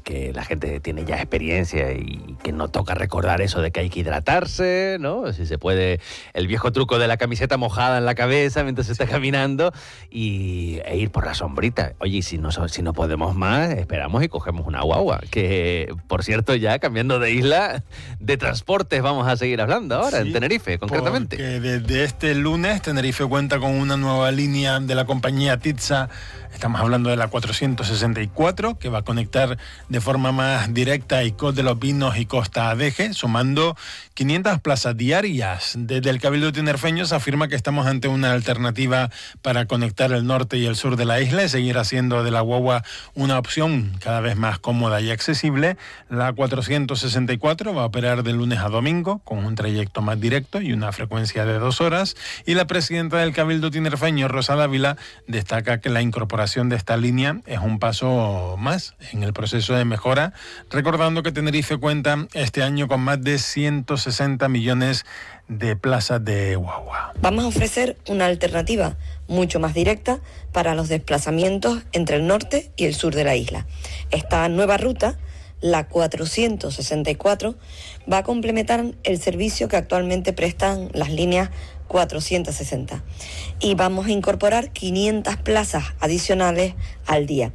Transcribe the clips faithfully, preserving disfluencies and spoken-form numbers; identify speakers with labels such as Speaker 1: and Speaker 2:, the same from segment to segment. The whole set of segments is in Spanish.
Speaker 1: que la gente tiene ya experiencia y que no toca recordar eso de que hay que hidratarse, ¿no? Si se puede, el viejo truco de la camiseta mojada en la cabeza mientras se está caminando y, e ir por la sombrita. Oye, si no, si no podemos más, esperamos y cogemos una guagua. Que, por cierto, ya cambiando de isla, de transportes vamos a seguir hablando ahora, sí, en Tenerife, concretamente.
Speaker 2: Porque desde este lunes Tenerife cuenta con una nueva línea de la compañía TITSA. Estamos hablando de la cuatrocientos sesenta y cuatro, que va a conectar de forma más directa Icod de los Pinos y Costa Adeje, sumando quinientas plazas diarias. Desde el Cabildo tinerfeño se afirma que estamos ante una alternativa para conectar el norte y el sur de la isla y seguir haciendo de la guagua una opción cada vez más cómoda y accesible. La cuatrocientos sesenta y cuatro va a operar de lunes a domingo con un trayecto más directo y una frecuencia de dos horas. Y la presidenta del Cabildo tinerfeño, Rosa Dávila, destaca que la incorporación de esta línea es un paso más en el proceso de mejora, recordando que Tenerife cuenta este año con más de ciento sesenta millones de plazas de guagua.
Speaker 3: Vamos a ofrecer una alternativa mucho más directa para los desplazamientos entre el norte y el sur de la isla. Esta nueva ruta, la cuatrocientos sesenta y cuatro, va a complementar el servicio que actualmente prestan las líneas cuatrocientos sesenta y vamos a incorporar quinientas plazas adicionales al día.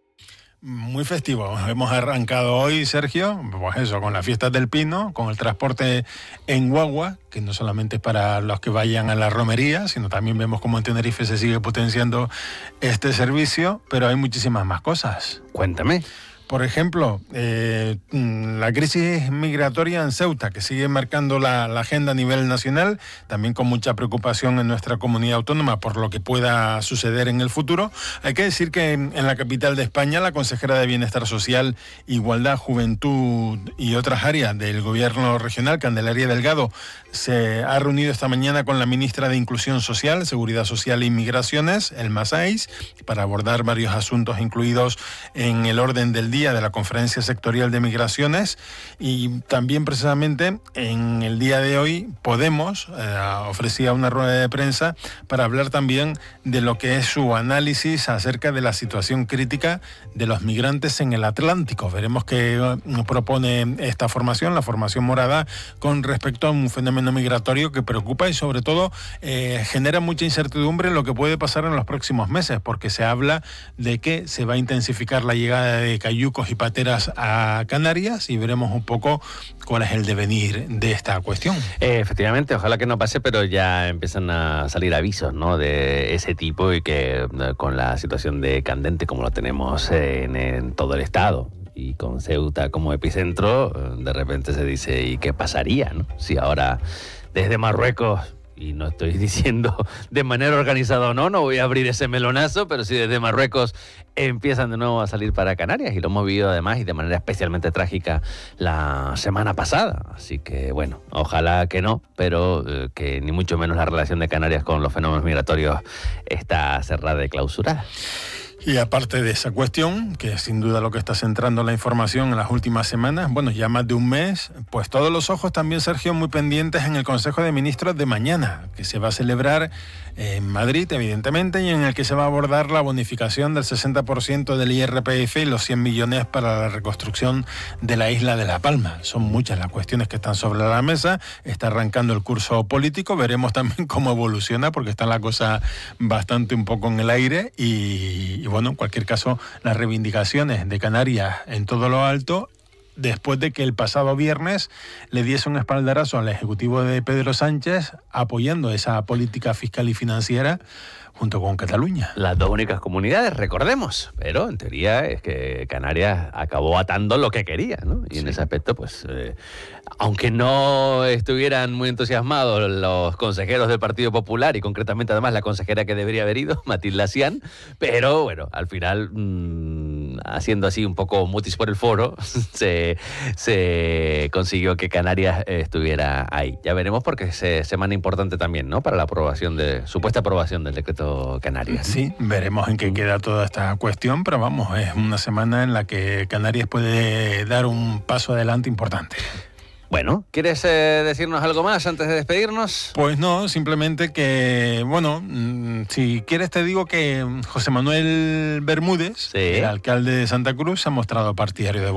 Speaker 2: Muy festivo. Hemos arrancado hoy, Sergio, pues eso, con las fiestas del Pino, con el transporte en guagua, que no solamente es para los que vayan a la romería, sino también vemos cómo en Tenerife se sigue potenciando este servicio, pero hay muchísimas más cosas.
Speaker 1: Cuéntame.
Speaker 2: Por ejemplo, eh, la crisis migratoria en Ceuta, que sigue marcando la, la agenda a nivel nacional, también con mucha preocupación en nuestra comunidad autónoma por lo que pueda suceder en el futuro. Hay que decir que en, en la capital de España, la consejera de Bienestar Social, Igualdad, Juventud y otras áreas del gobierno regional, Candelaria Delgado, se ha reunido esta mañana con la ministra de Inclusión Social, Seguridad Social e Inmigraciones, Elma Saiz, para abordar varios asuntos incluidos en el orden del día de la Conferencia Sectorial de Migraciones. Y también precisamente en el día de hoy Podemos eh, ofrecía una rueda de prensa para hablar también de lo que es su análisis acerca de la situación crítica de los migrantes en el Atlántico. Veremos qué propone esta formación, la formación morada, con respecto a un fenómeno migratorio que preocupa y sobre todo eh, genera mucha incertidumbre en lo que puede pasar en los próximos meses, porque se habla de que se va a intensificar la llegada de cayucos y pateras a Canarias y veremos un poco cuál es el devenir de esta cuestión.
Speaker 1: Eh, efectivamente, ojalá que no pase, pero ya empiezan a salir avisos, ¿no?, de ese tipo y que eh, con la situación de candente como lo tenemos en, en todo el estado y con Ceuta como epicentro, de repente se dice, ¿y qué pasaría, no? Si ahora desde Marruecos, y no estoy diciendo de manera organizada o no, no voy a abrir ese melonazo, pero si desde Marruecos empiezan de nuevo a salir para Canarias, y lo hemos vivido además y de manera especialmente trágica la semana pasada. Así que bueno, ojalá que no, pero eh, que ni mucho menos la relación de Canarias con los fenómenos migratorios está cerrada y clausurada.
Speaker 2: Y aparte de esa cuestión, que es sin duda lo que está centrando la información en las últimas semanas, bueno, ya más de un mes, pues todos los ojos también, Sergio, muy pendientes en el Consejo de Ministros de mañana, que se va a celebrar en Madrid, evidentemente, y en el que se va a abordar la bonificación del sesenta por ciento del I R P F y los cien millones para la reconstrucción de la isla de La Palma. Son muchas las cuestiones que están sobre la mesa, está arrancando el curso político, veremos también cómo evoluciona, porque está la cosa bastante un poco en el aire y, y bueno, en cualquier caso, las reivindicaciones de Canarias en todo lo alto, después de que el pasado viernes le diese un espaldarazo al Ejecutivo de Pedro Sánchez apoyando esa política fiscal y financiera junto con Cataluña.
Speaker 1: Las dos únicas comunidades, recordemos, pero en teoría es que Canarias acabó atando lo que quería, ¿no? Y sí, en ese aspecto, pues, eh, aunque no estuvieran muy entusiasmados los consejeros del Partido Popular y concretamente además la consejera que debería haber ido, Matilde Asián, pero bueno, al final, mmm, haciendo así un poco mutis por el foro, se, se consiguió que Canarias eh, estuviera ahí. Ya veremos porque es semana importante también, ¿no?, para la aprobación de, supuesta aprobación del decreto Canarias.
Speaker 2: Sí, veremos en qué queda toda esta cuestión, pero vamos, es una semana en la que Canarias puede dar un paso adelante importante.
Speaker 1: Bueno, ¿quieres eh, decirnos algo más antes de despedirnos?
Speaker 2: Pues no, simplemente que, bueno, si quieres te digo que José Manuel Bermúdez, sí, el alcalde de Santa Cruz, se ha mostrado partidario de